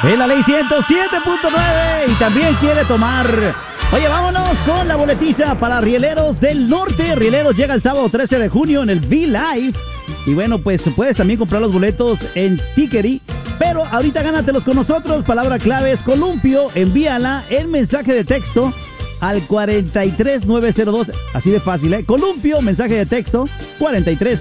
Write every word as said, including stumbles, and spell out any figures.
En la ley ciento siete punto nueve y también quiere tomar. Oye, vámonos con la boletiza para Rieleros del Norte. Rieleros llega el sábado trece de junio en el V-Live. Y bueno, pues puedes también comprar los boletos en Tickery. Pero ahorita gánatelos con nosotros. Palabra clave es Columpio. Envíala en mensaje de texto al cuarenta y tres nueve cero dos. Así de fácil, ¿eh? Columpio, mensaje de texto cuarenta y tres